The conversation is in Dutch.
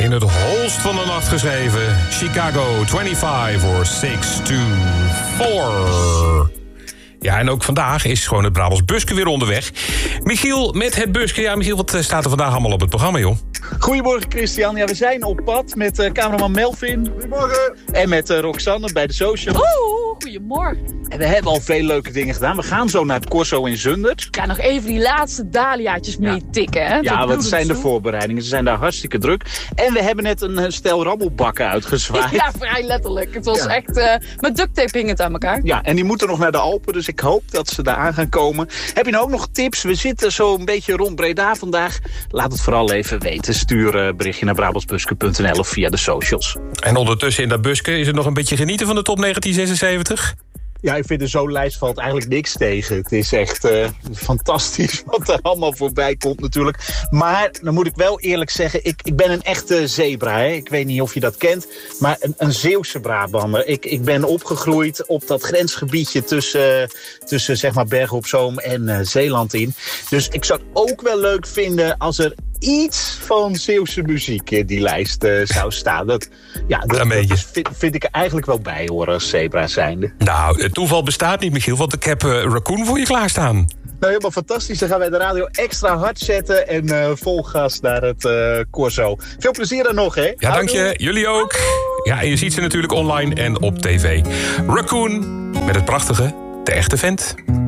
in het holst van de nacht geschreven. Chicago 25 voor 6 to 4. Ja, en ook vandaag is gewoon het Brabants Buske weer onderweg. Michiel met het Buske. Ja, Michiel, wat staat er vandaag allemaal op het programma, joh? Goedemorgen, Christian. Ja, we zijn op pad met cameraman Melvin. Goedemorgen. En met Roxanne bij de Social. Oeh, goedemorgen. En we hebben al veel leuke dingen gedaan. We gaan zo naar het Corso in Zundert. Ja, nog even die laatste dahliaatjes meetikken, hè? Ja, wat zijn de voorbereidingen? Ze zijn daar hartstikke druk. En we hebben net een stel rabbelbakken uitgezwaaid. Ja, vrij letterlijk. Het was echt... met duct tape hing het aan elkaar. Ja, en die moeten nog naar de Alpen, dus ik hoop dat ze daar aan gaan komen. Heb je nou ook nog tips? We zitten zo een beetje rond Breda vandaag. Laat het vooral even weten. Stuur een berichtje naar brabantsbuske.nl of via de socials. En ondertussen in dat Buske, is het nog een beetje genieten van de top 1976? Ja, ik vind er zo'n lijst valt eigenlijk niks tegen. Het is echt fantastisch wat er allemaal voorbij komt natuurlijk. Maar dan moet ik wel eerlijk zeggen, ik ben een echte zebra. Hè? Ik weet niet of je dat kent, maar een Zeeuwse Brabander. Ik ben opgegroeid op dat grensgebiedje tussen zeg maar Bergen op Zoom en Zeeland in. Dus ik zou het ook wel leuk vinden als er iets van Zeeuwse muziek in die lijst zou staan. Dat vind ik er eigenlijk wel bij horen als zebra zijnde. Nou, het toeval bestaat niet, Michiel, want ik heb Raccoon voor je klaarstaan. Nou, helemaal fantastisch. Dan gaan wij de radio extra hard zetten en vol gas naar het Corso. Veel plezier dan nog, hè? Ja, dank je. Jullie ook. Ja, en je ziet ze natuurlijk online en op tv. Raccoon met het prachtige De Echte Vent.